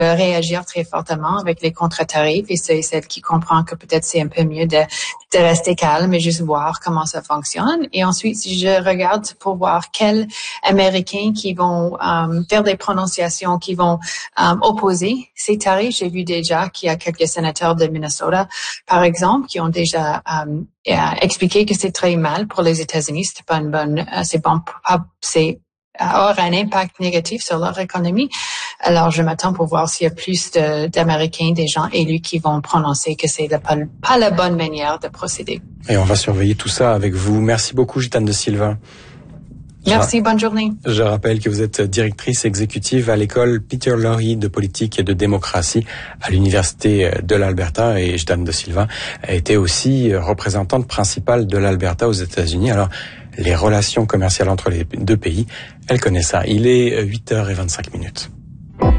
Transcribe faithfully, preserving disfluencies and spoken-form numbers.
réagir très fortement avec les contre-tarifs et c'est celle qui comprend que peut-être c'est un peu mieux de, de rester calme et juste voir comment ça fonctionne. Et ensuite, si je regarde pour voir quels Américains qui vont um, faire des prononciations, qui vont um, opposer ces tarifs, j'ai vu déjà qu'il y a quelques sénateurs de Minnesota, par exemple, qui ont déjà um, expliqué que c'est très mal pour les États-Unis, c'est pas une bonne, uh, c'est bon, c'est avoir un impact négatif sur leur économie. Alors, je m'attends pour voir s'il y a plus de, d'Américains, des gens élus qui vont prononcer que c'est la, pas, pas la bonne manière de procéder. Et on va surveiller tout ça avec vous. Merci beaucoup, Gitane de Silva. Merci, je, bonne journée. Je rappelle que vous êtes directrice exécutive à l'école Peter Lorre de politique et de démocratie à l'université de l'Alberta et Gitane de Silva a été aussi représentante principale de l'Alberta aux États-Unis. Alors, les relations commerciales entre les deux pays, elle connaît ça. Il est huit heures vingt-cinq minutes.